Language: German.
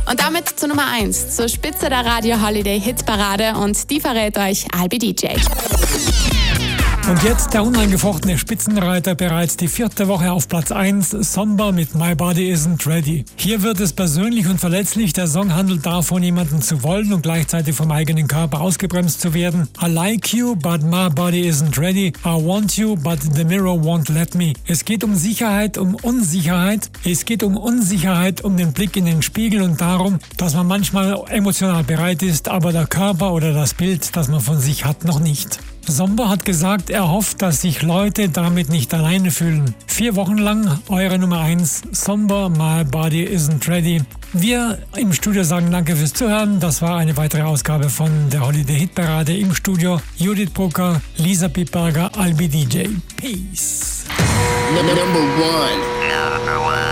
Und damit zur Nummer 1, zur Spitze der Radio Holiday Hitparade, und die verrät euch Albi DJ. Und jetzt der unangefochtene Spitzenreiter, bereits die 4. Woche auf Platz 1, Somber mit My Body Isn't Ready. Hier wird es persönlich und verletzlich. Der Song handelt davon, jemanden zu wollen und gleichzeitig vom eigenen Körper ausgebremst zu werden. I like you, but my body isn't ready. I want you, but the mirror won't let me. Es geht um Sicherheit, um Unsicherheit. Es geht um Unsicherheit, um den Blick in den Spiegel und darum, dass man manchmal emotional bereit ist, aber der Körper oder das Bild, das man von sich hat, noch nicht. Somber hat gesagt, er hofft, dass sich Leute damit nicht alleine fühlen. 4 Wochen lang eure Nummer 1, Somber, My Body Isn't Ready. Wir im Studio sagen danke fürs Zuhören. Das war eine weitere Ausgabe von der Holiday Hitparade. Im Studio Judith Brucker, Lisa Pipberger, Albi DJ. Peace. Number one.